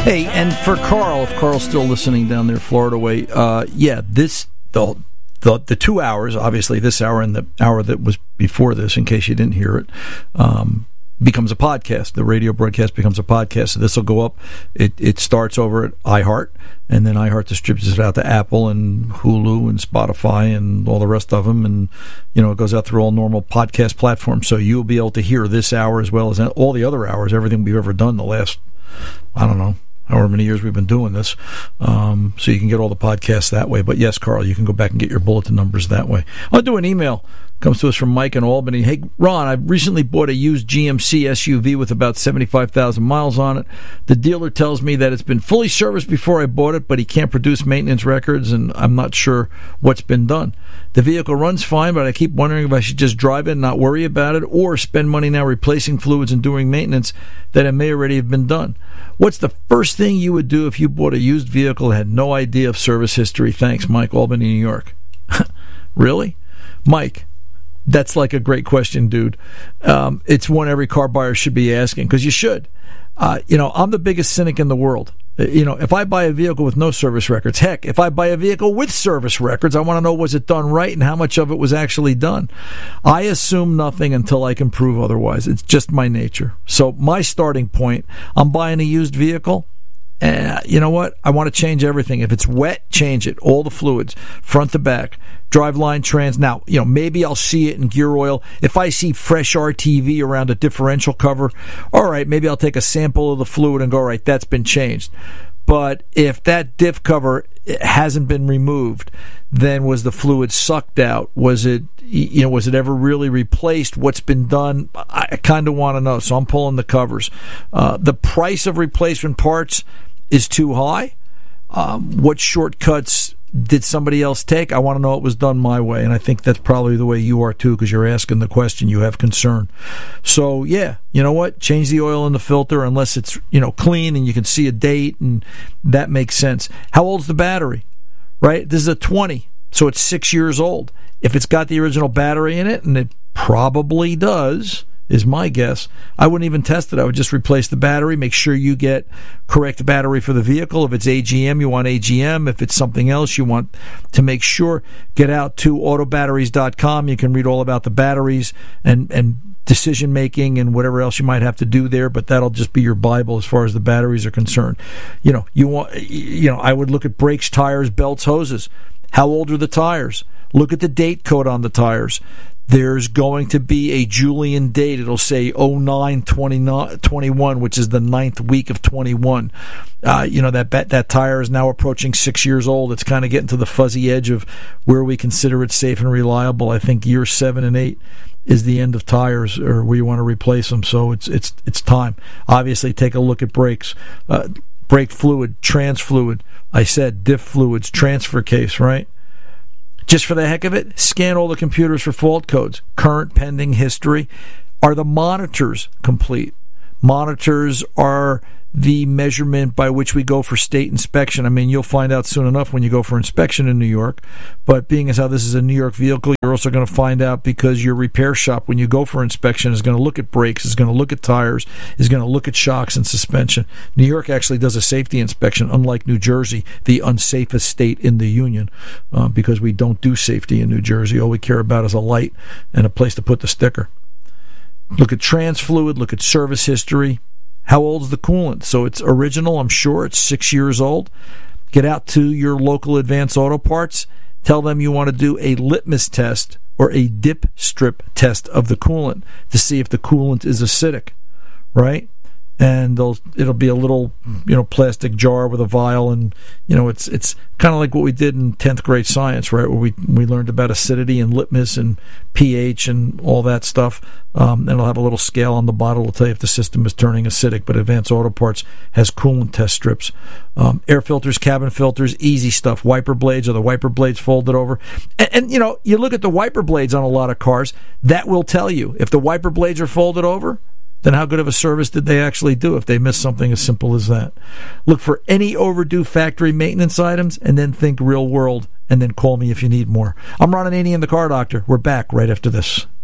Hey, and for Carl, if Carl's still listening down there Florida way, the 2 hours, obviously this hour and the hour that was before this, in case you didn't hear it, becomes a podcast. The radio broadcast becomes a podcast. So this will go up. It starts over at iHeart, and then iHeart distributes it out to Apple and Hulu and Spotify and all the rest of them, and it goes out through all normal podcast platforms. So you'll be able to hear this hour as well as all the other hours, everything we've ever done the last, I don't know, however many years we've been doing this. So you can get all the podcasts that way. But yes, Carl, you can go back and get your bulletin numbers that way. I'll do an email. Comes to us from Mike in Albany. Hey, Ron, I recently bought a used GMC SUV with about 75,000 miles on it. The dealer tells me that it's been fully serviced before I bought it, but he can't produce maintenance records, and I'm not sure what's been done. The vehicle runs fine, but I keep wondering if I should just drive it and not worry about it, or spend money now replacing fluids and doing maintenance that it may already have been done. What's the first thing you would do if you bought a used vehicle and had no idea of service history? Thanks, Mike, Albany, New York. Really? Mike, that's like a great question, dude. It's one every car buyer should be asking, because you should. I'm the biggest cynic in the world. If I buy a vehicle with no service records, heck, if I buy a vehicle with service records, I want to know, was it done right and how much of it was actually done. I assume nothing until I can prove otherwise. It's just my nature. So my starting point, I'm buying a used vehicle. You know what? I want to change everything. If it's wet, change it. All the fluids, front to back, driveline, trans. Now, maybe I'll see it in gear oil. If I see fresh RTV around a differential cover, all right, maybe I'll take a sample of the fluid and go, all right, that's been changed. But if that diff cover hasn't been removed, then was the fluid sucked out? Was it ever really replaced? What's been done? I kind of want to know. So I'm pulling the covers. The price of replacement parts is too high. What shortcuts did somebody else take? I want to know it was done my way, and I think that's probably the way you are too, because you're asking the question, you have concern. So yeah, you know what? Change the oil in the filter unless it's clean and you can see a date, and that makes sense. How old's the battery? Right? This is a 20, so it's 6 years old. If it's got the original battery in it, and it probably does, is my guess, I wouldn't even test it. I would just replace the battery, make sure you get correct battery for the vehicle. If it's AGM, you want AGM. If it's something else, you want to make sure. Get out to autobatteries.com. You can read all about the batteries and decision making and whatever else you might have to do there, but that'll just be your Bible as far as the batteries are concerned. I would look at brakes, tires, belts, hoses. How old are the tires? Look at the date code on the tires. There's going to be a Julian date. It'll say 09/21, which is the 9th week of 21. That tire is now approaching 6 years old. It's kind of getting to the fuzzy edge of where we consider it safe and reliable. I think year 7 and 8 is the end of tires, or where you want to replace them. So it's time. Obviously, take a look at brakes. Brake fluid, trans fluid. I said diff fluids, transfer case, right? Just for the heck of it, scan all the computers for fault codes. Current, pending, history. Are the monitors complete? Monitors are the measurement by which we go for state inspection. I mean, you'll find out soon enough when you go for inspection in New York. But being as how this is a New York vehicle, you're also going to find out, because your repair shop, when you go for inspection, is going to look at brakes, is going to look at tires, is going to look at shocks and suspension. New York actually does a safety inspection, unlike New Jersey, the unsafest state in the union, because we don't do safety in New Jersey. All we care about is a light and a place to put the sticker. Look at trans fluid, look at service history. How old is the coolant? So it's original, I'm sure. It's 6 years old. Get out to your local Advanced Auto Parts. Tell them you want to do a litmus test or a dip strip test of the coolant to see if the coolant is acidic, right? And it'll be a little plastic jar with a vial, and it's kind of like what we did in 10th grade science, right, where we learned about acidity and litmus and pH and all that stuff. And it'll have a little scale on the bottle to tell you if the system is turning acidic. But Advanced Auto Parts has coolant test strips. Air filters, cabin filters, easy stuff. Wiper blades, are the wiper blades folded over? And you look at the wiper blades on a lot of cars, that will tell you if the wiper blades are folded over. Then how good of a service did they actually do if they missed something as simple as that? Look for any overdue factory maintenance items, and then think real world, and then call me if you need more. I'm Ron Ananian, the Car Doctor. We're back right after this.